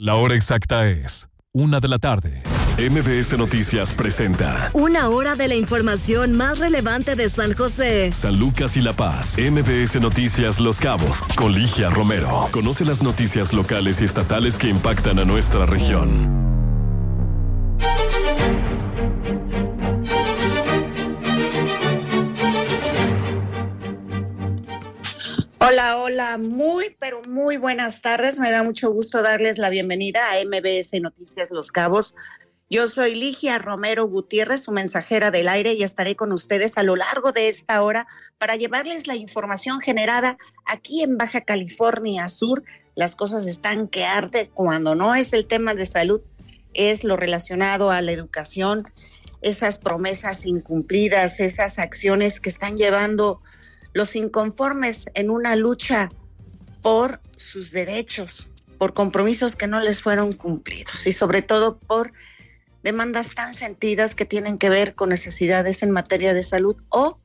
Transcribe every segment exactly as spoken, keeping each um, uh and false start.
La hora exacta es una de la tarde. M B S Noticias presenta una hora de la información más relevante de San José, San Lucas y La Paz. M B S Noticias Los Cabos con Ligia Romero. Conoce las noticias locales y estatales que impactan a nuestra región. Hola, hola, muy, pero muy buenas tardes. Me da mucho gusto darles la bienvenida a M B S Noticias Los Cabos. Yo soy Ligia Romero Gutiérrez, su mensajera del aire, y estaré con ustedes a lo largo de esta hora para llevarles la información generada aquí en Baja California Sur. Las cosas están que arde cuando no es el tema de salud, es lo relacionado a la educación, esas promesas incumplidas, esas acciones que están llevando los inconformes en una lucha por sus derechos, por compromisos que no les fueron cumplidos y sobre todo por demandas tan sentidas que tienen que ver con necesidades en materia de salud o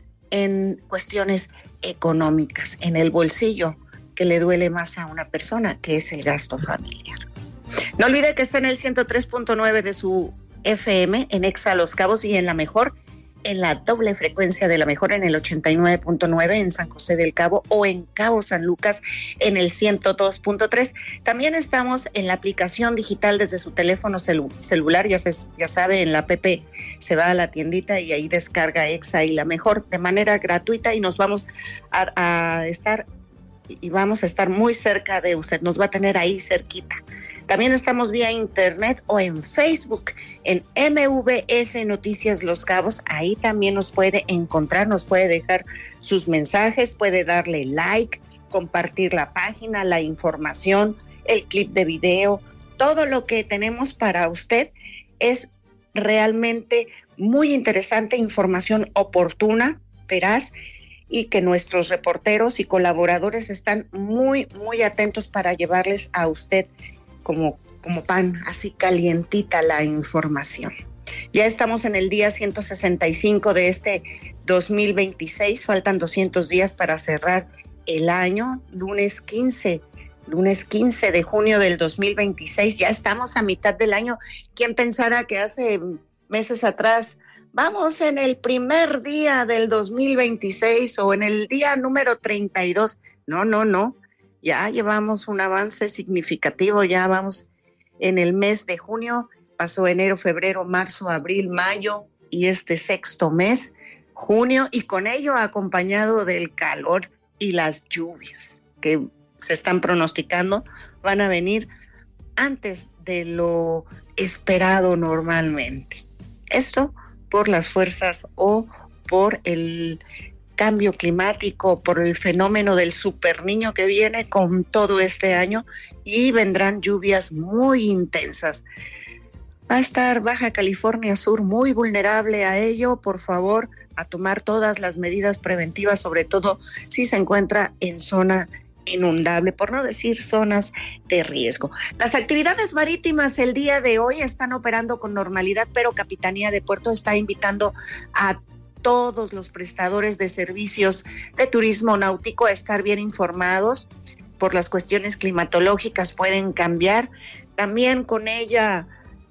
en cuestiones económicas, en el bolsillo que le duele más a una persona, que es el gasto familiar. No olvide que está en el ciento tres punto nueve de su F M, en Exa Los Cabos, y en La Mejor, en la doble frecuencia de La Mejor en el ochenta y nueve punto nueve en San José del Cabo, o en Cabo San Lucas en el ciento dos punto tres. También estamos en la aplicación digital desde su teléfono celu- celular, ya, se, ya sabe, en la app se va a la tiendita y ahí descarga Exa y La Mejor de manera gratuita, y nos vamos a, a estar y vamos a estar muy cerca de usted, nos va a tener ahí cerquita. También estamos vía internet o en Facebook, en M V S Noticias Los Cabos. Ahí también nos puede encontrar, nos puede dejar sus mensajes, puede darle like, compartir la página, la información, el clip de video. Todo lo que tenemos para usted es realmente muy interesante, información oportuna, veraz, y que nuestros reporteros y colaboradores están muy, muy atentos para llevarles a usted Como, como pan, así calientita la información. Ya estamos en el día ciento sesenta y cinco de este dos mil veintiséis, faltan doscientos días para cerrar el año, lunes quince, lunes quince de junio del dos mil veintiséis, ya estamos a mitad del año. ¿Quién pensara que hace meses atrás vamos en el primer día del dos mil veintiséis o en el día número treinta y dos? No, no, no. Ya llevamos un avance significativo, ya vamos en el mes de junio, pasó enero, febrero, marzo, abril, mayo y este sexto mes, junio, y con ello acompañado del calor y las lluvias que se están pronosticando, van a venir antes de lo esperado normalmente. Esto por las fuerzas o por el cambio climático, por el fenómeno del superniño que viene con todo este año, y vendrán lluvias muy intensas. Va a estar Baja California Sur muy vulnerable a ello. Por favor, a tomar todas las medidas preventivas, sobre todo si se encuentra en zona inundable, por no decir zonas de riesgo. Las actividades marítimas el día de hoy están operando con normalidad, pero Capitanía de Puerto está invitando a todos los prestadores de servicios de turismo náutico a estar bien informados. Por las cuestiones climatológicas pueden cambiar también con ella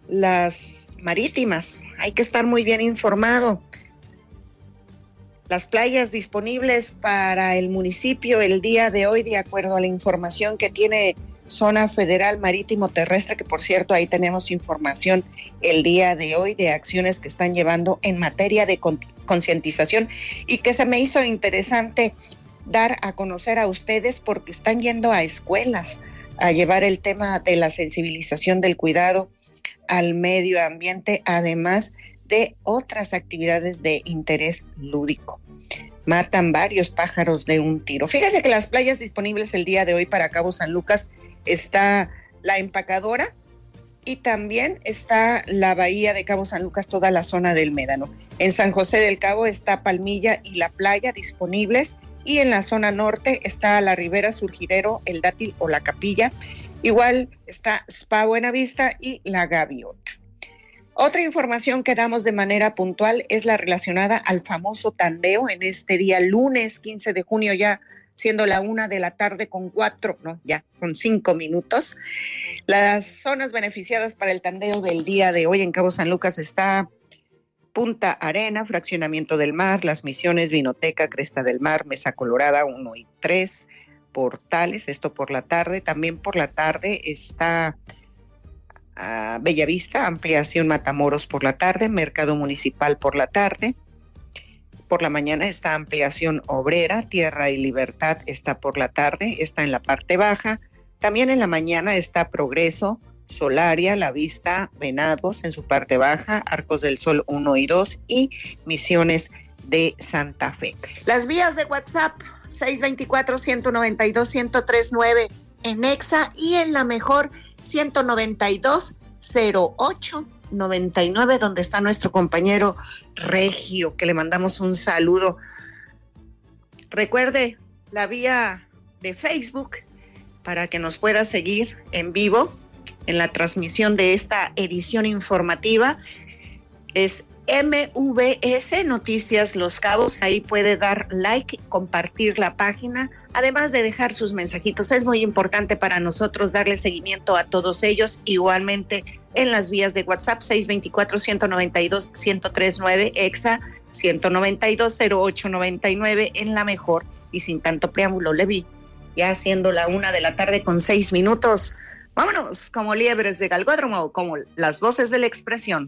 las marítimas. Hay que estar muy bien informado. Las playas disponibles para el municipio el día de hoy, de acuerdo a la información que tiene Zona Federal Marítimo Terrestre, que por cierto ahí tenemos información el día de hoy de acciones que están llevando en materia de concientización y que se me hizo interesante dar a conocer a ustedes, porque están yendo a escuelas a llevar el tema de la sensibilización del cuidado al medio ambiente, además de otras actividades de interés lúdico. Matan varios pájaros de un tiro. Fíjese que las playas disponibles el día de hoy para Cabo San Lucas está La Empacadora y también está la bahía de Cabo San Lucas, toda la zona del Médano. En San José del Cabo está Palmilla y La Playa disponibles, y en la zona norte está la Ribera, Surgidero, El Dátil o La Capilla. Igual está Spa Buenavista y La Gaviota. Otra información que damos de manera puntual es la relacionada al famoso tandeo en este día lunes quince de junio, ya siendo la una de la tarde con cuatro, no, ya con cinco minutos. Las zonas beneficiadas para el tandeo del día de hoy en Cabo San Lucas está Punta Arena, Fraccionamiento del Mar, Las Misiones, Vinoteca, Cresta del Mar, Mesa Colorada uno y tres, Portales, esto por la tarde. También por la tarde está uh, Bellavista, Ampliación Matamoros por la tarde, Mercado Municipal por la tarde. Por la mañana está Ampliación Obrera, Tierra y Libertad está por la tarde, está en la parte baja. También en la mañana está Progreso, Solaria, La Vista, Venados en su parte baja, Arcos del Sol uno y dos y Misiones de Santa Fe. Las vías de WhatsApp seis dos cuatro, uno nueve dos, uno cero tres nueve en Exa y en la mejor ciento noventa y dos, cero ocho noventa y nueve, donde está nuestro compañero Regio, que le mandamos un saludo. Recuerde la vía de Facebook para que nos pueda seguir en vivo en la transmisión de esta edición informativa. Es M V S Noticias Los Cabos. Ahí puede dar like, compartir la página, además de dejar sus mensajitos. Es muy importante para nosotros darle seguimiento a todos ellos. Igualmente en las vías de WhatsApp seis dos cuatro, uno nueve dos, uno cero tres nueve, Exa ciento noventa y dos, cero ocho noventa y nueve en la mejor. Y sin tanto preámbulo, le vi ya siendo la una de la tarde con seis minutos. Vámonos como liebres de galgódromo, como las voces de la expresión.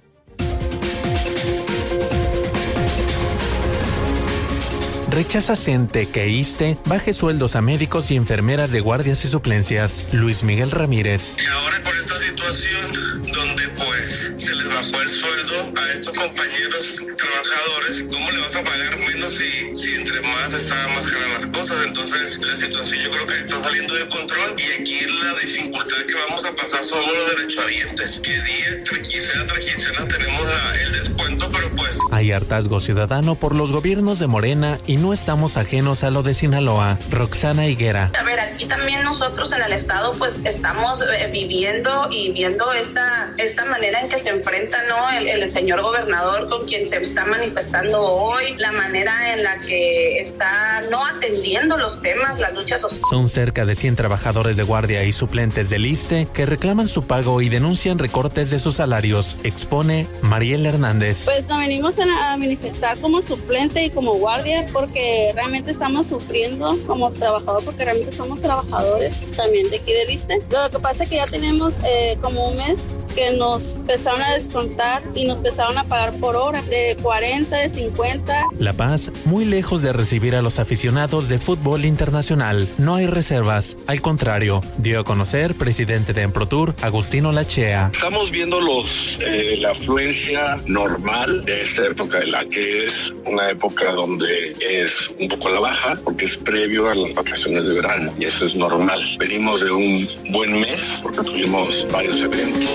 Rechaza CENTE que ISSSTE baje sueldos a médicos y enfermeras de guardias y suplencias. Luis Miguel Ramírez. Y ahora por esta situación donde pues se les bajó el sueldo a estos compañeros trabajadores, ¿cómo le vas a pagar menos si, si entre más está más caras las cosas? Entonces la situación yo creo que está saliendo de control y aquí la dificultad que vamos a pasar somos los derechohabientes, que día, tras quincena tras quincena tenemos la, el descuento, pero pues... Hay hartazgo ciudadano por los gobiernos de Morena y no estamos ajenos a lo de Sinaloa. Roxana Higuera. A ver, aquí también nosotros en el estado pues estamos eh, viviendo y viendo esta, esta manera en que se enfrenta, ¿no? El, el señor gobernador con quien se está manifestando hoy, la manera en la que está no atendiendo los temas, las luchas sociales. Son cerca de cien trabajadores de guardia y suplentes del ISSSTE que reclaman su pago y denuncian recortes de sus salarios. Expone Mariela Hernández. Pues nos venimos a manifestar como suplente y como guardia porque realmente estamos sufriendo como trabajador, porque realmente somos trabajadores también de aquí del ISSSTE. Lo que pasa es que ya tenemos eh, como un mes que nos empezaron a descontar y nos empezaron a pagar por hora, de cuarenta, de cincuenta. La Paz, muy lejos de recibir a los aficionados de fútbol internacional. No hay reservas, al contrario, dio a conocer presidente de Emprotur, Agustino Lachea. Estamos viendo los eh, la afluencia normal de esta época, de la que es una época donde es un poco a la baja, porque es previo a las vacaciones de verano, y eso es normal. Venimos de un buen mes, porque tuvimos varios eventos.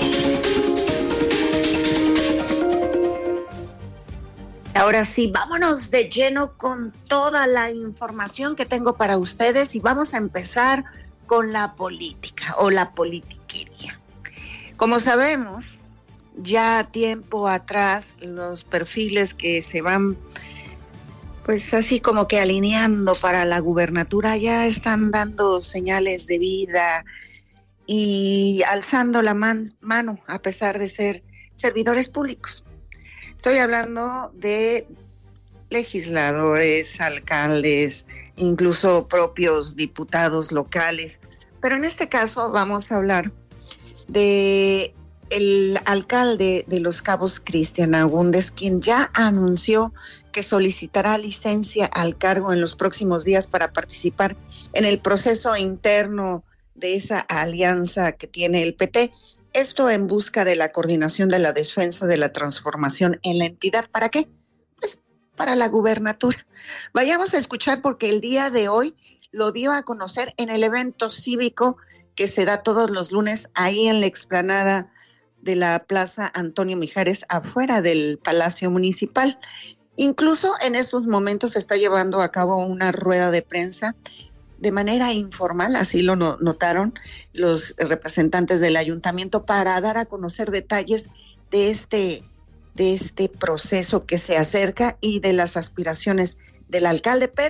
Ahora sí, vámonos de lleno con toda la información que tengo para ustedes y vamos a empezar con la política o la politiquería. Como sabemos, ya tiempo atrás los perfiles que se van pues así como que alineando para la gubernatura ya están dando señales de vida y alzando la man- mano a pesar de ser servidores públicos. Estoy hablando de legisladores, alcaldes, incluso propios diputados locales. Pero en este caso vamos a hablar de el alcalde de Los Cabos, Cristian Agúndez, quien ya anunció que solicitará licencia al cargo en los próximos días para participar en el proceso interno de esa alianza que tiene el P T. Esto en busca de la coordinación de la defensa de la transformación en la entidad. ¿Para qué? Pues para la gubernatura. Vayamos a escuchar porque el día de hoy lo dio a conocer en el evento cívico que se da todos los lunes ahí en la explanada de la Plaza Antonio Mijares, afuera del Palacio Municipal. Incluso en esos momentos se está llevando a cabo una rueda de prensa de manera informal, así lo notaron los representantes del ayuntamiento, para dar a conocer detalles de este, de este proceso que se acerca y de las aspiraciones del alcalde. Pero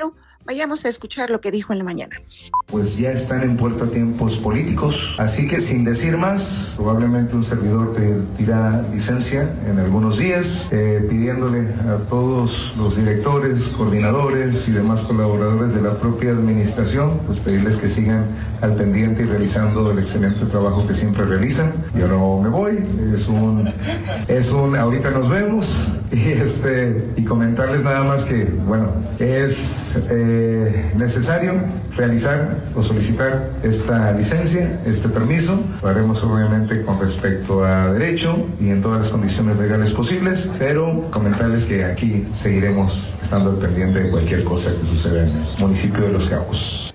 Vayamos a escuchar lo que dijo en la mañana. Pues ya están en puerta tiempos políticos, así que sin decir más, probablemente un servidor pedirá licencia en algunos días, eh, pidiéndole a todos los directores, coordinadores y demás colaboradores de la propia administración, pues pedirles que sigan al pendiente y realizando el excelente trabajo que siempre realizan. Yo no me voy, es un, es un, ahorita nos vemos y este, y comentarles nada más que, bueno, es eh, necesario realizar o solicitar esta licencia, este permiso. Lo haremos obviamente con respecto a derecho y en todas las condiciones legales posibles, pero comentarles que aquí seguiremos estando al pendiente de cualquier cosa que suceda en el municipio de Los Cabos.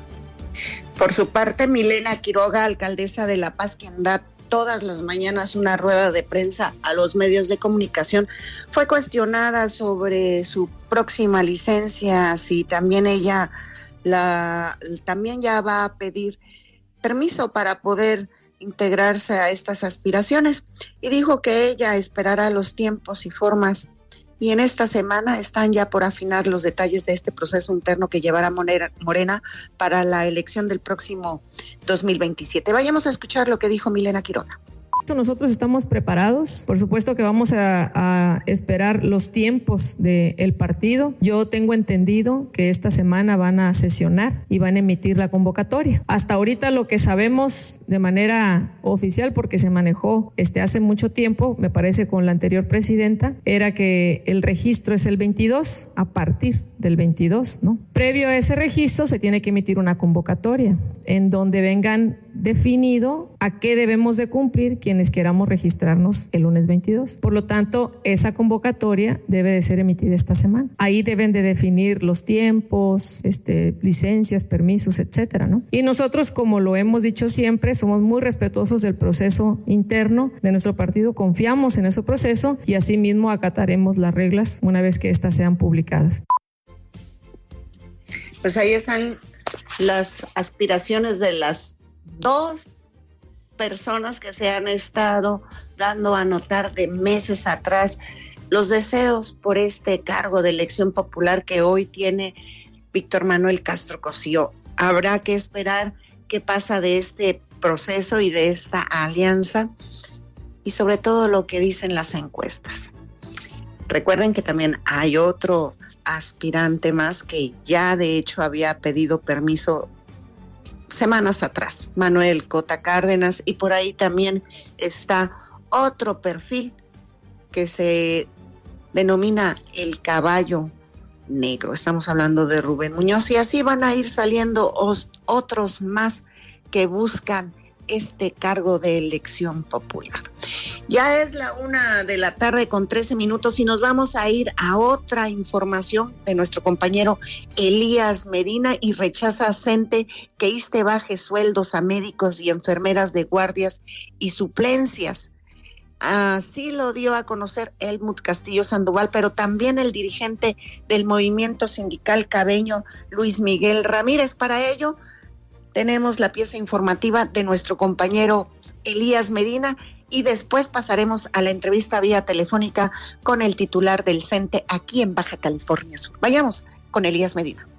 Por su parte, Milena Quiroga, alcaldesa de La Paz, quien da todas las mañanas una rueda de prensa a los medios de comunicación, fue cuestionada sobre su próxima licencia, si también ella la también ya va a pedir permiso para poder integrarse a estas aspiraciones, y dijo que ella esperará los tiempos y formas, y en esta semana están ya por afinar los detalles de este proceso interno que llevará Morena para la elección del próximo dos mil veintisiete. Vayamos a escuchar lo que dijo Milena Quiroga. Nosotros estamos preparados, por supuesto que vamos a, a esperar los tiempos del partido. Yo tengo entendido que esta semana van a sesionar y van a emitir la convocatoria. Hasta ahorita lo que sabemos de manera oficial, porque se manejó este, hace mucho tiempo, me parece con la anterior presidenta, era que el registro es el veintidós, a partir del veintidós, ¿no? Previo a ese registro se tiene que emitir una convocatoria en donde vengan definido a qué debemos de cumplir quienes queramos registrarnos el lunes veintidós. Por lo tanto, esa convocatoria debe de ser emitida esta semana. Ahí deben de definir los tiempos, este, licencias, permisos, etcétera, ¿no? Y nosotros, como lo hemos dicho siempre, somos muy respetuosos del proceso interno de nuestro partido, confiamos en ese proceso y asimismo acataremos las reglas una vez que éstas sean publicadas. Pues ahí están las aspiraciones de las dos personas que se han estado dando a notar de meses atrás, los deseos por este cargo de elección popular que hoy tiene Víctor Manuel Castro Cosío. Habrá que esperar qué pasa de este proceso y de esta alianza y sobre todo lo que dicen las encuestas. Recuerden que también hay otro aspirante más que ya de hecho había pedido permiso semanas atrás, Manuel Cota Cárdenas, y por ahí también está otro perfil que se denomina el caballo negro. Estamos hablando de Rubén Muñoz y así van a ir saliendo os, otros más que buscan este cargo de elección popular. Ya es la una de la tarde con trece minutos y nos vamos a ir a otra información de nuestro compañero Elías Medina. Y rechaza CENTE que ISSSTE baje sueldos a médicos y enfermeras de guardias y suplencias. Así lo dio a conocer Helmut Castillo Sandoval, pero también el dirigente del movimiento sindical cabeño, Luis Miguel Ramírez. Para ello, tenemos la pieza informativa de nuestro compañero Elías Medina y después pasaremos a la entrevista vía telefónica con el titular del CENTE aquí en Baja California Sur. Vayamos con Elías Medina.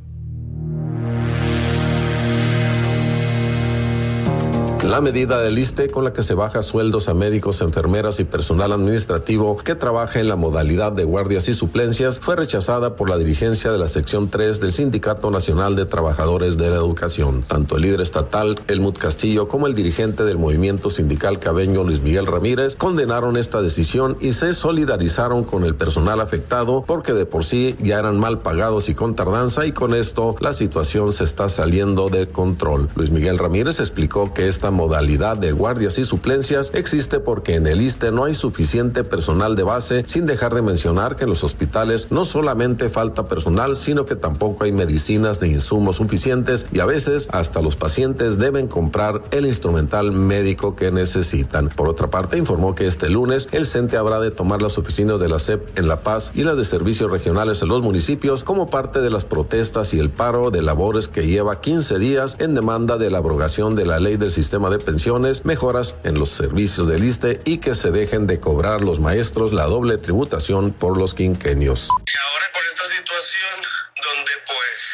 La medida del ISSSTE con la que se baja sueldos a médicos, enfermeras y personal administrativo que trabaja en la modalidad de guardias y suplencias fue rechazada por la dirigencia de la sección tres del Sindicato Nacional de Trabajadores de la Educación. Tanto el líder estatal, Helmut Castillo, como el dirigente del movimiento sindical cabeño, Luis Miguel Ramírez, condenaron esta decisión y se solidarizaron con el personal afectado porque de por sí ya eran mal pagados y con tardanza, y con esto la situación se está saliendo de control. Luis Miguel Ramírez explicó que esta modalidad de guardias y suplencias existe porque en el ISSSTE no hay suficiente personal de base, sin dejar de mencionar que en los hospitales no solamente falta personal, sino que tampoco hay medicinas ni insumos suficientes y a veces hasta los pacientes deben comprar el instrumental médico que necesitan. Por otra parte, informó que este lunes el CENTE habrá de tomar las oficinas de la S E P en La Paz y las de servicios regionales en los municipios como parte de las protestas y el paro de labores que lleva quince días en demanda de la abrogación de la ley del sistema de pensiones, mejoras en los servicios del ISSSTE y que se dejen de cobrar los maestros la doble tributación por los quinquenios. Y ahora por esta situación donde pues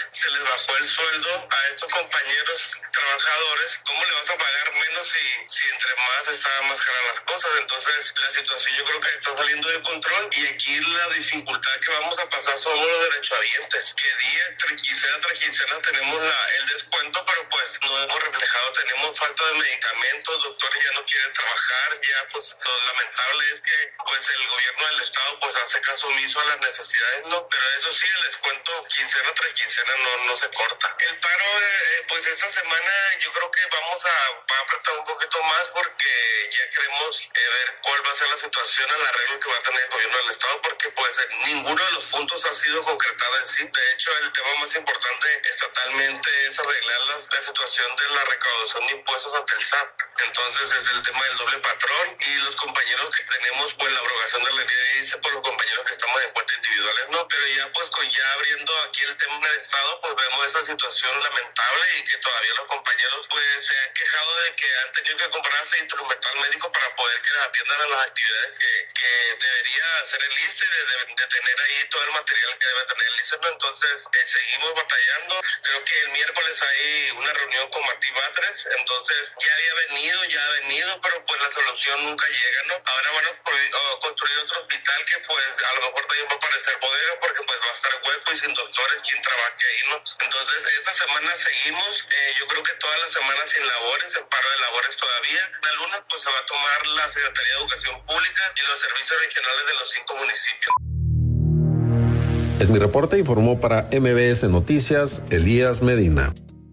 pagar menos si, si entre más estaban más caras las cosas. Entonces la situación yo creo que está saliendo de control y aquí la dificultad que vamos a pasar somos los derechohabientes, que día, quincena tras quincena tenemos la, el descuento, pero pues no hemos reflejado, tenemos falta de medicamentos, doctores ya no quieren trabajar, ya pues lo lamentable es que pues el gobierno del estado pues hace caso omiso a las necesidades, no, pero eso sí, el descuento quincena tras quincena no, no se corta. El paro, eh, pues esta semana yo creo que vamos a, va a apretar un poquito más porque ya queremos eh, ver cuál va a ser la situación, el arreglo que va a tener el gobierno del estado, porque pues eh, ninguno de los puntos ha sido concretado en sí. De hecho, el tema más importante estatalmente es arreglar la, la situación de la recaudación de impuestos ante el S A T. Entonces es el tema del doble patrón y los compañeros que tenemos pues la abrogación de la ley de I C E por los compañeros que estamos en cuentas individuales, no, pero ya pues con ya abriendo aquí el tema del estado pues vemos esa situación lamentable y que todavía los compañeros pues se han quejado de que han tenido que comprar ese instrumental médico para poder que les atiendan a las actividades que, que debería hacer el I C E, de, de, de tener ahí todo el material que debe tener el I C E, ¿no? Entonces eh, seguimos batallando. Creo que el miércoles hay una reunión con Martí Batres, entonces ya había venido, ya ha venido, pero pues la solución nunca llega, ¿no? Ahora van a construir otro hospital que pues a lo mejor también va a parecer bodega porque pues va a estar hueco y sin doctores quien trabaje ahí, ¿no? Entonces esta semana seguimos, eh, yo creo que toda la semana sin labores, en paro de labores todavía. La luna pues se va a tomar la Secretaría de Educación Pública y los servicios regionales de los cinco municipios. Es mi reporte, informó para M B S Noticias Elías Medina.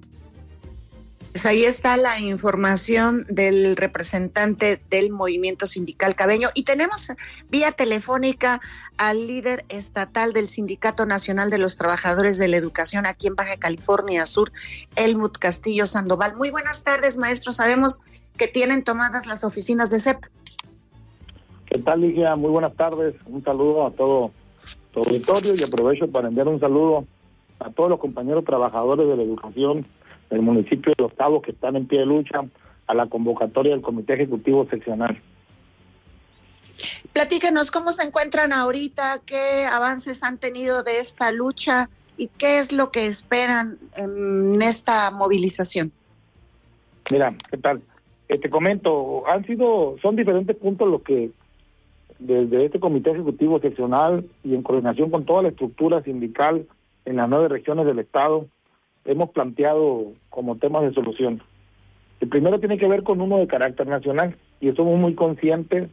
Pues ahí está la información del representante del movimiento sindical cabeño y tenemos vía telefónica al líder estatal del Sindicato Nacional de los Trabajadores de la Educación aquí en Baja California Sur, Helmut Castillo Sandoval. Muy buenas tardes, maestro. Sabemos que tienen tomadas las oficinas de C E P. ¿Qué tal, Ligia? Muy buenas tardes. Un saludo a todo tu auditorio y aprovecho para enviar un saludo a todos los compañeros trabajadores de la educación del municipio de Los Cabos que están en pie de lucha a la convocatoria del Comité Ejecutivo Seccional. Platíquenos cómo se encuentran ahorita, qué avances han tenido de esta lucha y qué es lo que esperan en esta movilización. Mira, ¿qué tal? Eh, te comento, han sido, son diferentes puntos los que desde este Comité Ejecutivo Seccional y en coordinación con toda la estructura sindical en las nueve regiones del estado hemos planteado como temas de solución. El primero tiene que ver con uno de carácter nacional y somos muy conscientes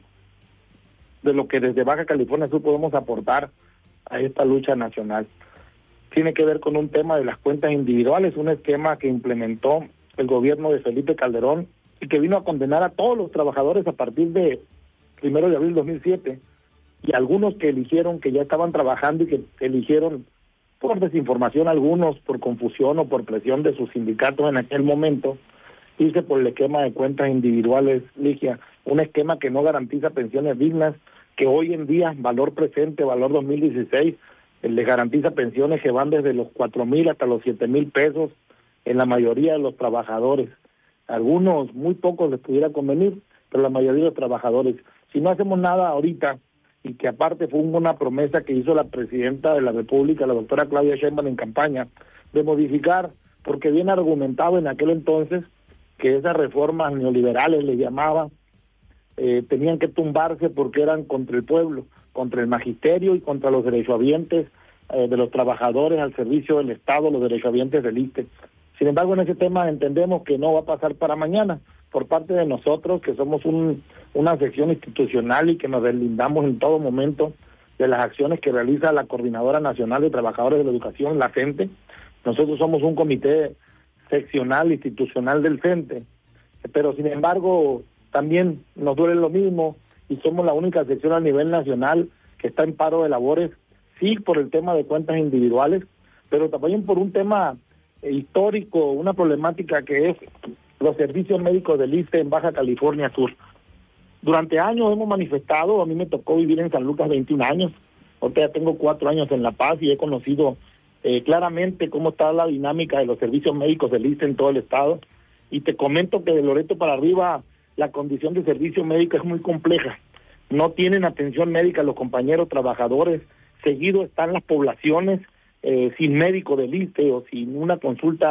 de lo que desde Baja California Sur podemos aportar a esta lucha nacional. Tiene que ver con un tema de las cuentas individuales, un esquema que implementó el gobierno de Felipe Calderón y que vino a condenar a todos los trabajadores a partir de primero de abril de dos mil siete y algunos que eligieron, que ya estaban trabajando y que eligieron por desinformación algunos, por confusión o por presión de sus sindicatos en aquel momento, irse por el esquema de cuentas individuales, Ligia, un esquema que no garantiza pensiones dignas, que hoy en día, valor presente, valor dos mil dieciséis, les garantiza pensiones que van desde los cuatro mil hasta los siete mil pesos en la mayoría de los trabajadores. Algunos, muy pocos les pudiera convenir, pero la mayoría de los trabajadores. Si no hacemos nada ahorita, y que aparte fue una promesa que hizo la presidenta de la República, la doctora Claudia Sheinbaum en campaña, de modificar, porque bien argumentado en aquel entonces que esas reformas neoliberales le llamaban, eh, tenían que tumbarse porque eran contra el pueblo, contra el magisterio y contra los derechohabientes eh, de los trabajadores al servicio del Estado, los derechohabientes del I S S S T E. Sin embargo, en ese tema entendemos que no va a pasar para mañana, por parte de nosotros, que somos un, una sección institucional y que nos deslindamos en todo momento de las acciones que realiza la Coordinadora Nacional de Trabajadores de la Educación, la C E N T E. Nosotros somos un comité seccional institucional del C E N T E, pero sin embargo también nos duele lo mismo y somos la única sección a nivel nacional que está en paro de labores, sí por el tema de cuentas individuales, pero también por un tema eh, histórico, una problemática que es los servicios médicos del I S S S T E en Baja California Sur. Durante años hemos manifestado, a mí me tocó vivir en San Lucas veintiún años, ahorita ya tengo cuatro años en La Paz y he conocido eh, claramente cómo está la dinámica de los servicios médicos del I S S S T E en todo el estado, y te comento que de Loreto para arriba la condición de servicio médico es muy compleja. No tienen atención médica los compañeros trabajadores, seguido están las poblaciones eh, sin médico del I S S S T E o sin una consulta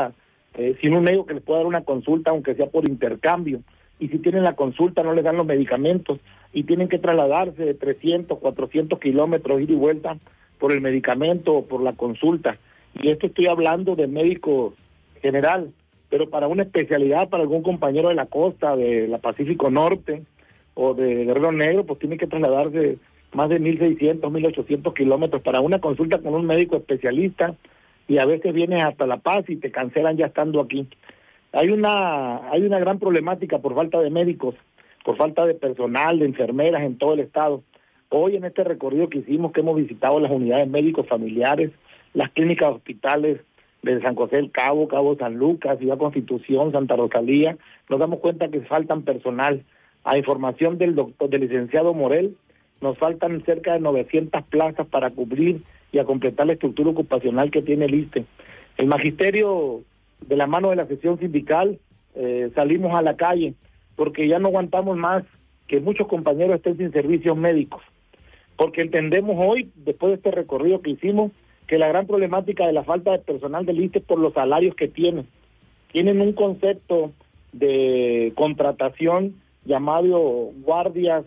eh, sin un médico que les pueda dar una consulta, aunque sea por intercambio. Y si tienen la consulta no les dan los medicamentos y tienen que trasladarse de trescientos, cuatrocientos kilómetros, ida y vuelta, por el medicamento o por la consulta. Y esto estoy hablando de médico general, pero para una especialidad, para algún compañero de la costa, de la Pacífico Norte o de Guerrero Negro, pues tiene que trasladarse más de mil seiscientos, mil ochocientos kilómetros para una consulta con un médico especialista, y a veces vienes hasta La Paz y te cancelan ya estando aquí. Hay una hay una gran problemática por falta de médicos, por falta de personal, de enfermeras en todo el estado. Hoy en este recorrido que hicimos, que hemos visitado las unidades médicos familiares, las clínicas hospitales de San José del Cabo, Cabo San Lucas, Ciudad Constitución, Santa Rosalía, nos damos cuenta que faltan personal. A información del doctor, del licenciado Morel, nos faltan cerca de novecientas plazas para cubrir y a completar la estructura ocupacional que tiene el ISSSTE. El magisterio, de la mano de la sección sindical, eh, salimos a la calle porque ya no aguantamos más que muchos compañeros estén sin servicios médicos, porque entendemos hoy, después de este recorrido que hicimos, que la gran problemática de la falta de personal del ISSSTE es por los salarios que tienen. Tienen un concepto de contratación llamado guardias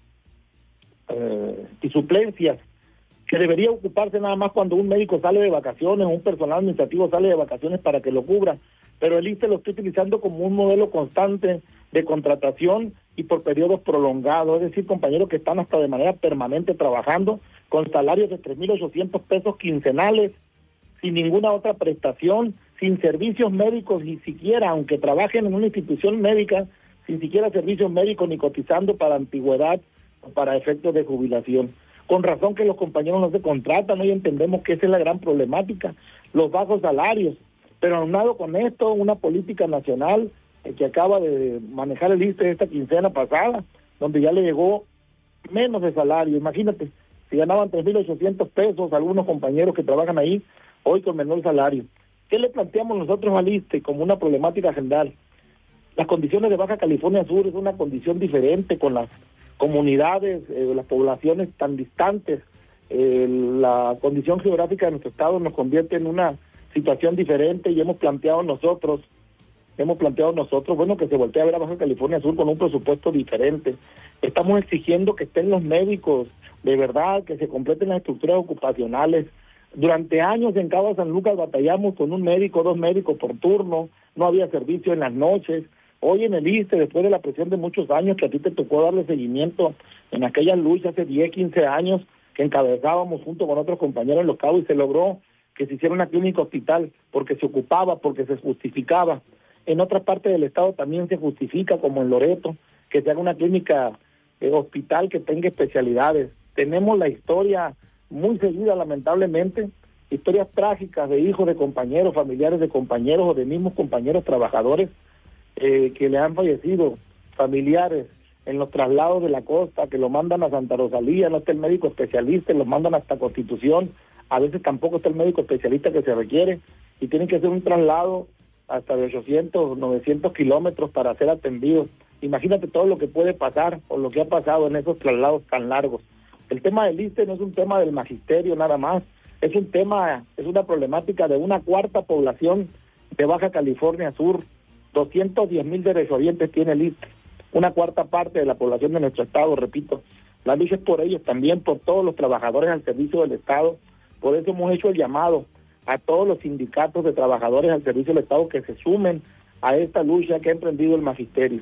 eh, y suplencias, que debería ocuparse nada más cuando un médico sale de vacaciones o un personal administrativo sale de vacaciones para que lo cubra, pero el ISSSTE lo está utilizando como un modelo constante de contratación y por periodos prolongados, es decir, compañeros que están hasta de manera permanente trabajando con salarios de tres mil ochocientos pesos quincenales, sin ninguna otra prestación, sin servicios médicos ni siquiera, aunque trabajen en una institución médica, sin siquiera servicios médicos ni cotizando para antigüedad o para efectos de jubilación. Con razón que los compañeros no se contratan, hoy entendemos que esa es la gran problemática, los bajos salarios, pero aunado con esto, una política nacional eh, que acaba de manejar el ISSSTE esta quincena pasada, donde ya le llegó menos de salario. Imagínate, si ganaban tres mil ochocientos pesos algunos compañeros que trabajan ahí, hoy con menor salario. ¿Qué le planteamos nosotros al ISSSTE como una problemática general? Las condiciones de Baja California Sur es una condición diferente con las comunidades, eh, las poblaciones tan distantes. Eh, la condición geográfica de nuestro estado nos convierte en una situación diferente y hemos planteado nosotros, hemos planteado nosotros, bueno, que se voltee a ver a Baja California Sur con un presupuesto diferente. Estamos exigiendo que estén los médicos, de verdad, que se completen las estructuras ocupacionales. Durante años en Cabo San Lucas batallamos con un médico, dos médicos por turno, no había servicio en las noches. Hoy en el ISSSTE, después de la presión de muchos años que a ti te tocó darle seguimiento en aquella lucha hace diez, quince años que encabezábamos junto con otros compañeros en Los Cabos, y se logró que se hiciera una clínica hospital porque se ocupaba, porque se justificaba. En otras partes del estado también se justifica, como en Loreto, que se haga una clínica eh, hospital que tenga especialidades. Tenemos la historia muy seguida, lamentablemente, historias trágicas de hijos de compañeros, familiares de compañeros o de mismos compañeros trabajadores eh, que le han fallecido, familiares en los traslados de la costa, que lo mandan a Santa Rosalía, no está el médico especialista, los mandan hasta Constitución, a veces tampoco está el médico especialista que se requiere, y tienen que hacer un traslado hasta de ochocientos, novecientos kilómetros para ser atendidos. Imagínate todo lo que puede pasar o lo que ha pasado en esos traslados tan largos. El tema del ISSSTE no es un tema del magisterio nada más, es un tema, es una problemática de una cuarta población de Baja California Sur. doscientos diez mil derechohabientes tiene el ISSSTE, una cuarta parte de la población de nuestro estado, repito. La lucha es por ellos, también por todos los trabajadores al servicio del Estado. Por eso hemos hecho el llamado a todos los sindicatos de trabajadores al servicio del Estado que se sumen a esta lucha que ha emprendido el magisterio.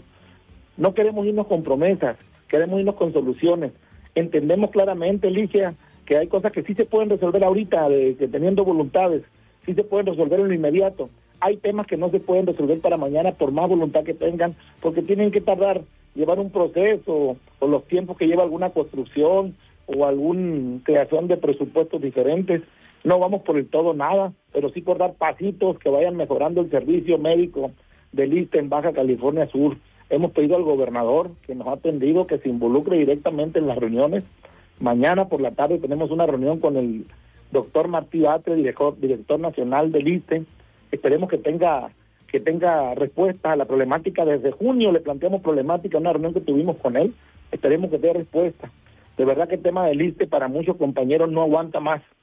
No queremos irnos con promesas, queremos irnos con soluciones. Entendemos claramente, Ligia, que hay cosas que sí se pueden resolver ahorita, de, que teniendo voluntades, sí se pueden resolver en lo inmediato. Hay temas que no se pueden resolver para mañana por más voluntad que tengan, porque tienen que tardar, llevar un proceso, o los tiempos que lleva alguna construcción, o alguna creación de presupuestos diferentes. No vamos por el todo nada, pero sí por dar pasitos que vayan mejorando el servicio médico del ISSSTE en Baja California Sur. Hemos pedido al gobernador, que nos ha atendido, que se involucre directamente en las reuniones. Mañana por la tarde tenemos una reunión con el doctor Martí Batre, director, director nacional del ISSSTE. Esperemos que tenga que tenga respuesta a la problemática. Desde junio le planteamos problemática en una reunión que tuvimos con él. Esperemos que dé respuesta. De verdad que el tema del ISSSTE para muchos compañeros no aguanta más.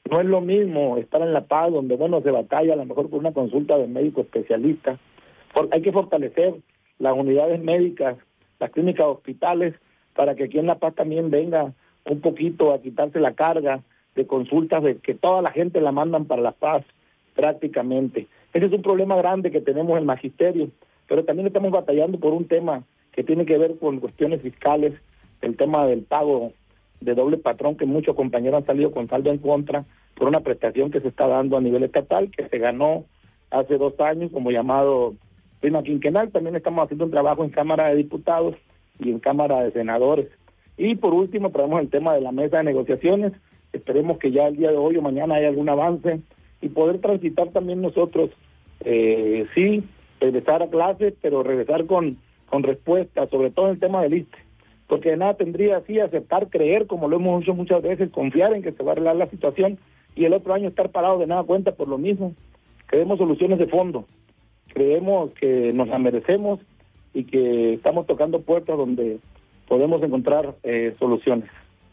No es lo mismo estar en La Paz, donde, bueno, se batalla a lo mejor por una consulta de médico especialista. Por, hay que fortalecer las unidades médicas, las clínicas, hospitales, para que aquí en La Paz también venga un poquito a quitarse la carga de consultas de que toda la gente la mandan para La Paz prácticamente. Ese es un problema grande que tenemos en el magisterio, pero también estamos batallando por un tema que tiene que ver con cuestiones fiscales, el tema del pago de doble patrón, que muchos compañeros han salido con saldo en contra por una prestación que se está dando a nivel estatal, que se ganó hace dos años como llamado prima quinquenal. También estamos haciendo un trabajo en Cámara de Diputados y en Cámara de Senadores. Y por último traemos el tema de la mesa de negociaciones. Esperemos que ya el día de hoy o mañana haya algún avance y poder transitar también nosotros, eh, sí, regresar a clases, pero regresar con, con respuesta, sobre todo en el tema del I S S S T E, porque de nada tendría así aceptar, creer, como lo hemos hecho muchas veces, confiar en que se va a arreglar la situación y el otro año estar parado de nada cuenta por lo mismo. Queremos soluciones de fondo, creemos que nos la merecemos y que estamos tocando puertas donde podemos encontrar eh, soluciones.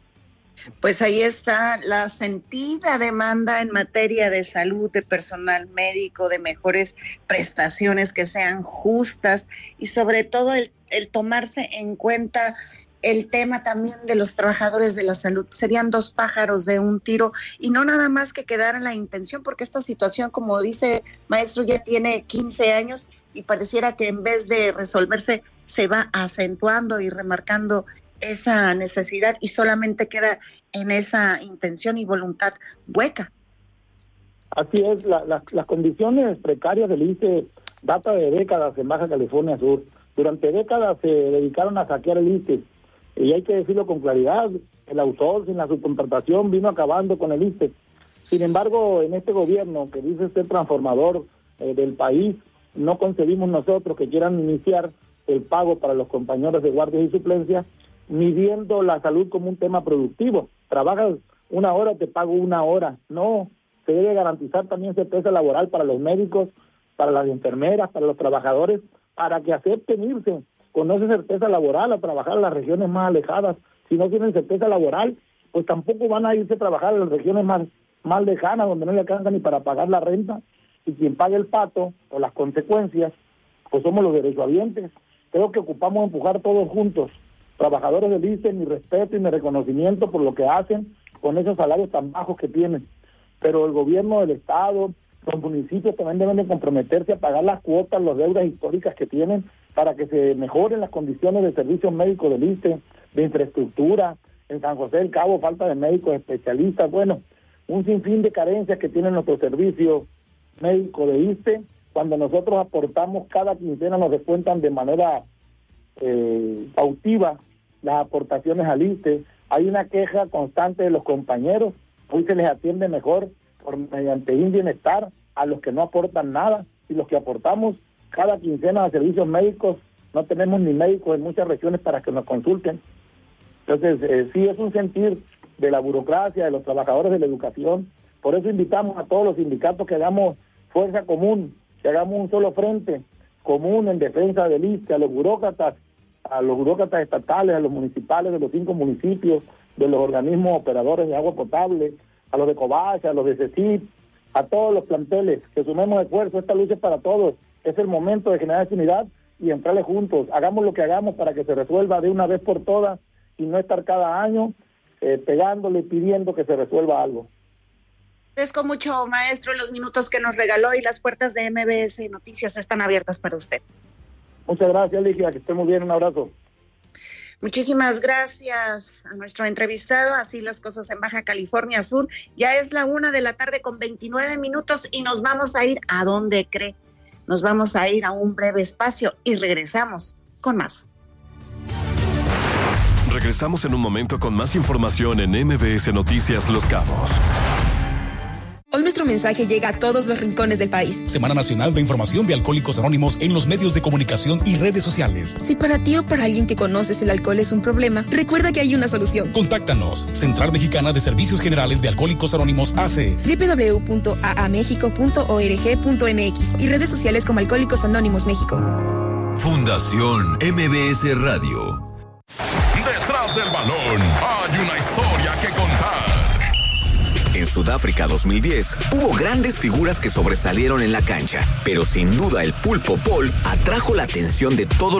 Pues ahí está la sentida demanda en materia de salud, de personal médico, de mejores prestaciones que sean justas y sobre todo el, el tomarse en cuenta el tema también de los trabajadores de la salud. Serían dos pájaros de un tiro y no nada más que quedar en la intención, porque esta situación, como dice maestro, ya tiene quince años y pareciera que en vez de resolverse se va acentuando y remarcando esa necesidad y solamente queda en esa intención y voluntad hueca. Así es, la, la, las condiciones precarias del I S S S T E data de décadas en Baja California Sur. Durante décadas se dedicaron a saquear el I S S S T E y hay que decirlo con claridad, el outsourcing, la subcontratación vino acabando con el I S S S T E. Sin embargo, en este gobierno que dice ser transformador eh, del país, no concebimos nosotros que quieran iniciar el pago para los compañeros de guardias y suplencias, midiendo la salud como un tema productivo. Trabajas una hora, te pago una hora. No, se debe garantizar también certeza laboral para los médicos, para las enfermeras, para los trabajadores, para que acepten irse con esa certeza laboral a trabajar en las regiones más alejadas. Si no tienen certeza laboral, pues tampoco van a irse a trabajar en las regiones más, más lejanas, donde no le alcanza ni para pagar la renta, y quien pague el pato o las consecuencias, pues somos los derechohabientes. Creo que ocupamos empujar todos juntos, trabajadores del I S S S T E, mi respeto y mi reconocimiento por lo que hacen con esos salarios tan bajos que tienen. Pero el gobierno del Estado, los municipios también deben de comprometerse a pagar las cuotas, las deudas históricas que tienen para que se mejoren las condiciones de servicios médicos del I S S S T E, de infraestructura. En San José del Cabo falta de médicos especialistas. Bueno, un sinfín de carencias que tiene nuestro servicio médico de I S S S T E. Cuando nosotros aportamos cada quincena nos descuentan de manera eh, cautiva las aportaciones al I S S S T E. Hay una queja constante de los compañeros. Hoy se les atiende mejor por mediante un bienestar a los que no aportan nada, y los que aportamos cada quincena a servicios médicos no tenemos ni médicos en muchas regiones para que nos consulten. Entonces eh, sí es un sentir de la burocracia, de los trabajadores de la educación. Por eso invitamos a todos los sindicatos que hagamos fuerza común, que hagamos un solo frente común en defensa del I S S S T E, a los burócratas, a los burócratas estatales, a los municipales de los cinco municipios, de los organismos operadores de agua potable, a los de Covacha, a los de CECIP, a todos los planteles, que sumemos esfuerzo. Esta lucha es para todos. Es el momento de generar unidad y entrarle juntos. Hagamos lo que hagamos para que se resuelva de una vez por todas y no estar cada año eh, pegándole, pidiendo que se resuelva algo. Agradezco mucho, maestro, los minutos que nos regaló, y las puertas de M B S Noticias están abiertas para usted. Muchas gracias, Ligia, que esté muy bien, un abrazo. Muchísimas gracias a nuestro entrevistado. Así las cosas en Baja California Sur. Ya es la una de la tarde con veintinueve minutos y nos vamos a ir a donde cree. Nos vamos a ir a un breve espacio y regresamos con más. Regresamos en un momento con más información en M B S Noticias Los Cabos. Hoy nuestro mensaje llega a todos los rincones del país. Semana Nacional de Información de Alcohólicos Anónimos en los medios de comunicación y redes sociales. Si para ti o para alguien que conoces el alcohol es un problema, recuerda que hay una solución. Contáctanos. Central Mexicana de Servicios Generales de Alcohólicos Anónimos A C. doble u doble u doble u punto a a mexico punto org punto m x y redes sociales como Alcohólicos Anónimos México. Fundación M B S Radio. Detrás del balón hay una historia que contar. En Sudáfrica dos mil diez, hubo grandes figuras que sobresalieron en la cancha, pero sin duda el Pulpo Paul atrajo la atención de todos